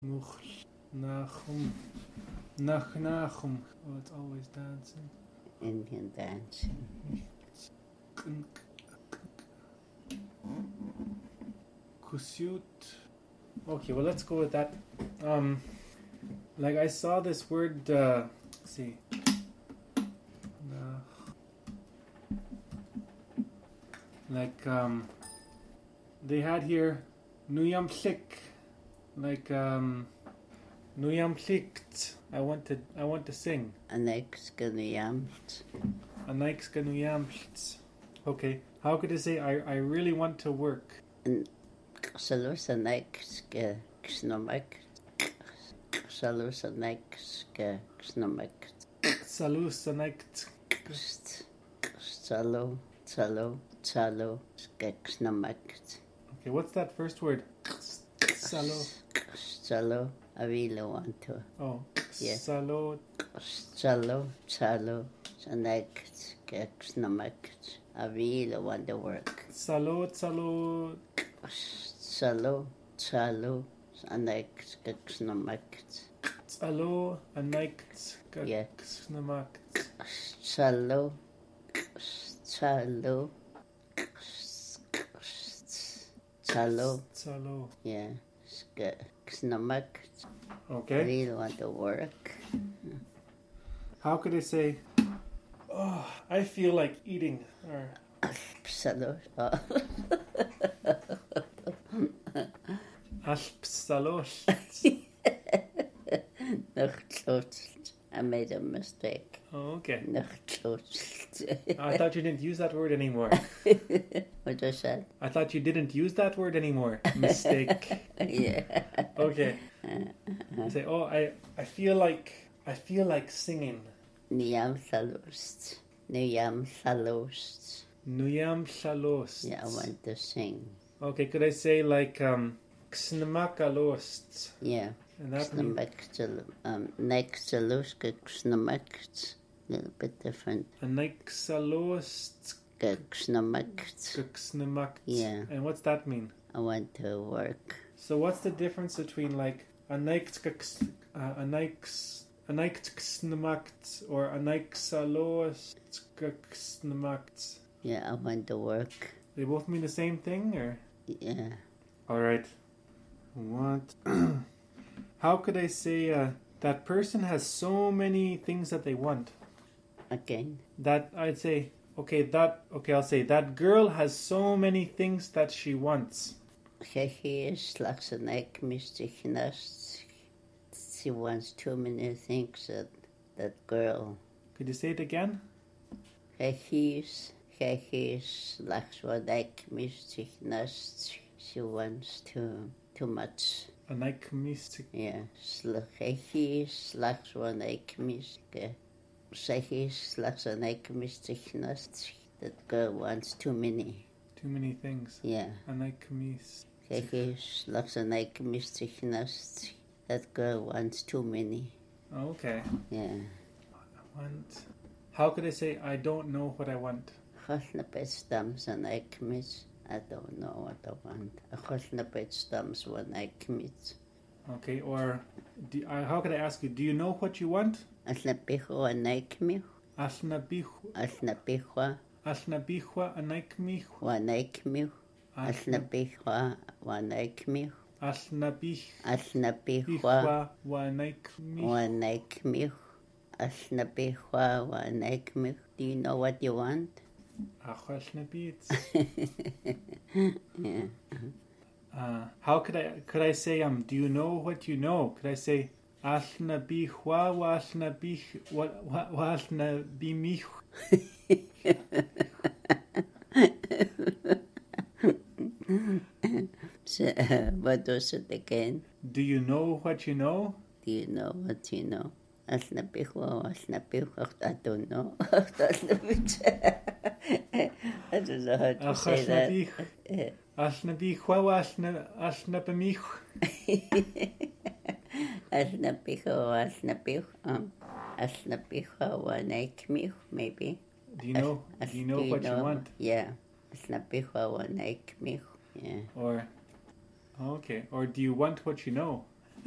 Muchnachum. Nachnachum. Oh, it's always dancing. Indian dancing. Kusyut. Okay, well, let's go with that. Like I saw this word, let's see. Like, they had here Nuyamsik. Like, Nuyamsikt. I want to sing. Anexganuyamst. Anexganuyamst. Okay, how could I say I really want to work? Salus anexgasnomakt. Salus anexgasnomakt. Salus anekt. Salo skagsnomakt. Okay, what's that first word? Salo. Salo avila wanto. Oh, yeah. Salo. Salo anexgasnomakt. Avila want to work. Salo. Salo anexgasnomakt. Salo anekt. Yeah. Snamak. Salo. Yeah. Snomach. Okay. Really want to work. How could I say, oh, I feel like eating? Or Salo. Salos. I made a mistake. Oh, okay. I I thought you didn't use that word anymore. What was that? I thought you didn't use that word anymore. Mistake. Yeah. Okay. Say, oh, I feel like singing. Nuyam Salost. Nuyam Salos. Yeah, I want to sing. Okay, could I say like Ksnamakalost? Yeah. And that means next to Luska Ksnomakt. A little bit different. Anexalost. Ksnomakt. Yeah. And what's that mean? I want to work. So what's the difference between like anexksnamakt or anexaloskksnamakt? Yeah, I want to work. They both mean the same thing, or? Yeah. All right. What? How could I say that person has so many things that they want? Again. That I'd say, I'll say that girl has so many things that she wants. She wants too many things, that girl. Could you say it again? She wants too much. A mystic. Yeah. That girl wants too many. Too many things. Yeah. A mystic. That girl wants too many. Okay. Yeah. I want. How could I say I don't know what I want? I don't know what I want. Okay, or how could I ask you? Do you know what you want? Asnapihua anaikmihu. Asnabihua anaikmihu. Wanaikmihu. Asnapihua wanaikmihu. Asnabihua wanaikmihu. Wanaikmihu. Asnapihua wanaikmihu. Do you know what you want? Yeah. How could I say do you know what you know? Could I say Asnabihua wa asnabimihu? What was it again? Do you know what you know? Do you know what you know? Asnabihua. I don't know. I don't know how to say that. Asnabihua wa asnabimihu. Asnabihua wa naikmihu, maybe. Do you know what you want? Yeah. Asnabihua wa naikmihu. Yeah. Or do you want what you know?